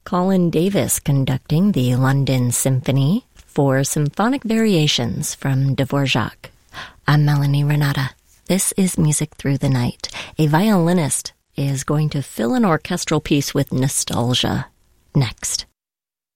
Colin Davis conducting the London Symphony for Symphonic Variations from Dvorak. I'm Melanie Renata. This is Music Through the Night. A violinist is going to fill an orchestral piece with nostalgia. Next.